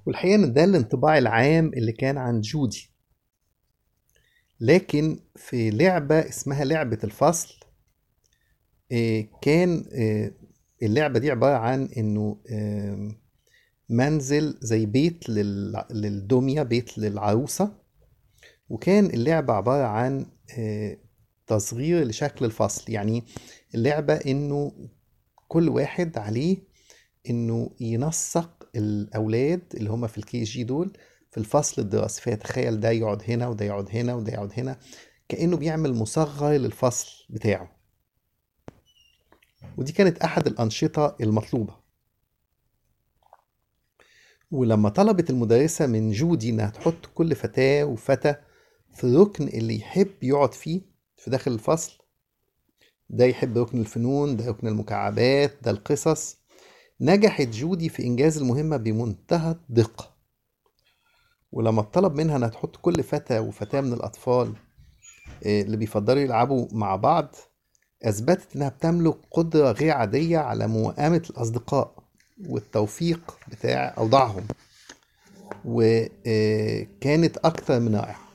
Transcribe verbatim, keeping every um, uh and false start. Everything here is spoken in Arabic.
والحقيقة إن ده الانطباع العام اللي كان عن جودي. لكن في لعبة اسمها لعبة الفصل، آه، كان آه، اللعبة دي عبارة عن إنه آم، منزل زي بيت لل- للدمية، بيت للعروسة. وكان اللعبة عبارة عن آه، تصغير لشكل الفصل. يعني اللعبة إنه كل واحد عليه إنه ينسق الأولاد اللي هم في الكي جي دول في الفصل الدراسي، فيتخيل ده يقعد هنا وده يقعد هنا وده يقعد هنا، كأنه بيعمل مصغر للفصل بتاعه. ودي كانت أحد الأنشطة المطلوبة. ولما طلبت المدرسة من جودي إنها تحط كل فتاة وفتى في الركن اللي يحب يقعد فيه في داخل الفصل، ده يحب ركن الفنون، ده ركن المكعبات، ده القصص، نجحت جودي في إنجاز المهمة بمنتهى الدقة. ولما اتطلب منها إنها تحط كل فتى وفتاة من الأطفال آه، اللي بيفضلوا يلعبوا مع بعض، أثبتت إنها بتملك قدرة غير عادية على موائمة الأصدقاء والتوفيق بتاع أوضاعهم. وكانت أكتر من رائعة.